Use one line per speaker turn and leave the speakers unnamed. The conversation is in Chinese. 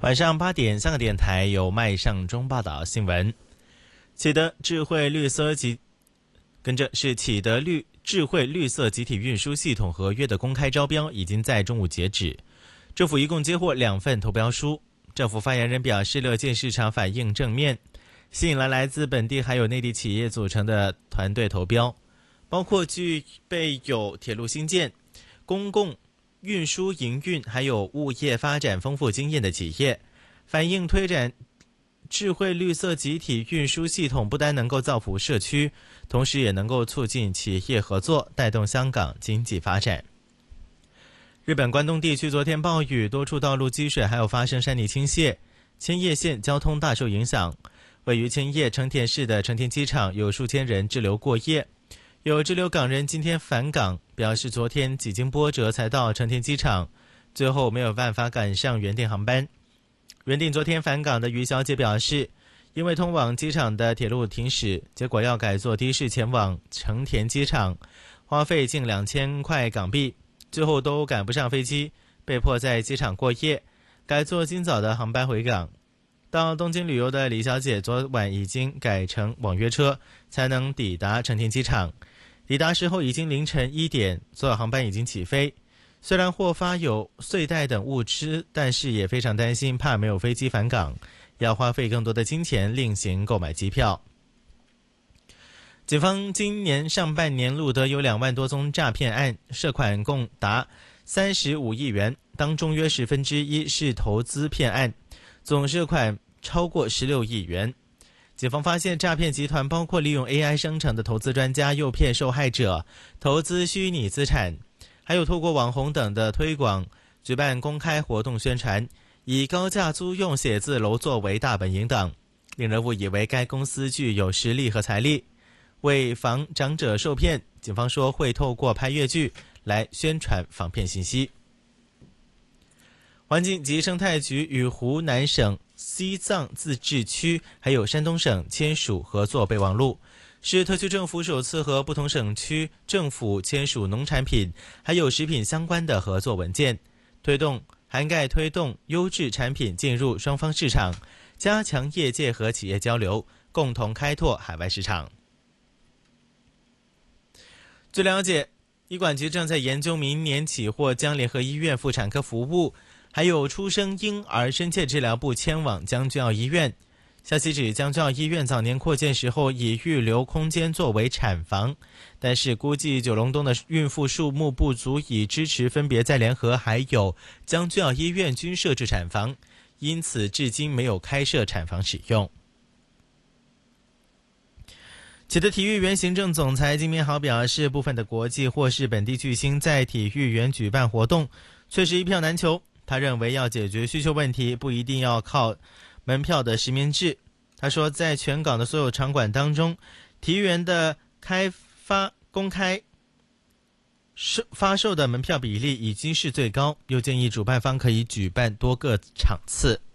晚上8点，香港电台有麦尚中报道新闻。启德智慧绿色集体运输系统合约的公开招标已经在中午截止，政府一共接获2份投标书。政府发言人表示，乐见市场反应正面，吸引了来自本地还有内地企业组成的团队投标，包括具备有铁路兴建、公共运输营运还有物业发展丰富经验的企业。反映推展智慧绿色集体运输系统不单能够造福社区，同时也能够促进企业合作，带动香港经济发展。日本关东地区昨天暴雨，多处道路积水，还有发生山泥倾泻，千叶县交通大受影响。位于千叶成田市的成田机场有数千人滞留过夜，有滞留港人今天返港，表示昨天几经波折才到成田机场，最后没有办法赶上原定航班。原定昨天返港的于小姐表示，因为通往机场的铁路停驶，结果要改坐的士前往成田机场，花费近2000块港币，最后都赶不上飞机，被迫在机场过夜，改坐今早的航班回港。到东京旅游的李小姐昨晚已经改成网约车，才能抵达成田机场。抵达时候已经凌晨1点，所有航班已经起飞。虽然获发有睡袋等物资，但是也非常担心，怕没有飞机返港，要花费更多的金钱另行购买机票。警方今年上半年录得有2万多宗诈骗案，涉款共达35亿元，当中约1/10是投资骗案，总涉款超过16亿元。警方发现诈骗集团包括利用 AI 生成的投资专家诱骗受害者投资虚拟资产，还有透过网红等的推广，举办公开活动宣传，以高价租用写字楼作为大本营等，令人误以为该公司具有实力和财力。为防长者受骗，警方说会透过拍粤剧来宣传防骗信息。环境及生态局与湖南省西藏自治区还有山东省签署合作备忘录，是特区政府首次和不同省区政府签署农产品还有食品相关的合作文件，涵盖推动优质产品进入双方市场，加强业界和企业交流，共同开拓海外市场。据了解，医管局正在研究明年起或将联合医院妇产科服务还有出生婴儿深切治疗部迁往将军澳医院。消息指，将军澳医院早年扩建时候已预留空间作为产房，但是估计九龙东的孕妇数目不足以支持分别在联合还有将军澳医院均设置产房，因此至今没有开设产房使用。启德体育园行政总裁金明豪表示，部分的国际或是本地巨星在体育园举办活动确实一票难求，他认为要解决需求问题，不一定要靠门票的实名制。他说，在全港的所有场馆当中，体育园的公开发售的门票比例已经是最高，又建议主办方可以举办多个场次。